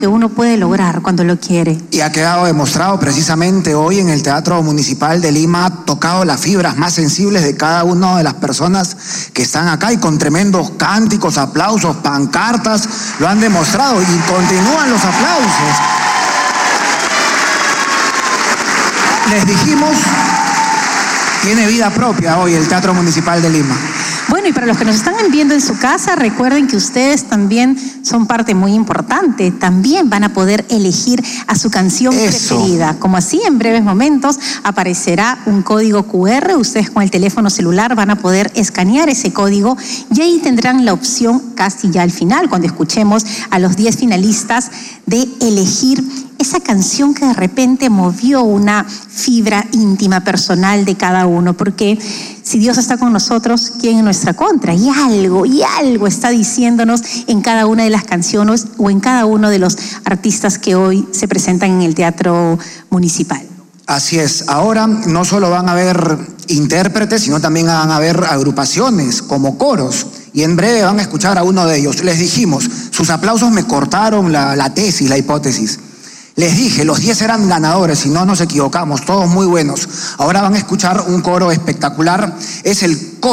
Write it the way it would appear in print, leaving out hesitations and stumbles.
que uno puede lograr cuando lo quiere. Y ha quedado demostrado precisamente hoy en el Teatro Municipal de Lima, ha tocado las fibras más sensibles de cada una de las personas que están acá y con tremendos cánticos, aplausos, pancartas, lo han demostrado y continúan los aplausos. Les dijimos, tiene vida propia hoy el Teatro Municipal de Lima. Bueno, y para los que nos están viendo en su casa, recuerden que ustedes también son parte muy importante. También van a poder elegir a su canción preferida. Como así, en breves momentos aparecerá un código QR. Ustedes con el teléfono celular van a poder escanear ese código y ahí tendrán la opción casi ya al final, cuando escuchemos a los 10 finalistas, de elegir esa canción que de repente movió una fibra íntima, personal de cada uno, porque si Dios está con nosotros, ¿quién en nuestra contra? Y algo está diciéndonos en cada una de las canciones o en cada uno de los artistas que hoy se presentan en el Teatro Municipal. Así es, ahora no solo van a haber intérpretes, sino también van a haber agrupaciones como coros, y en breve van a escuchar a uno de ellos. Les dijimos, sus aplausos me cortaron la tesis, la hipótesis. Les dije, los 10 eran ganadores y no nos equivocamos, todos muy buenos. Ahora van a escuchar un coro espectacular, es el coro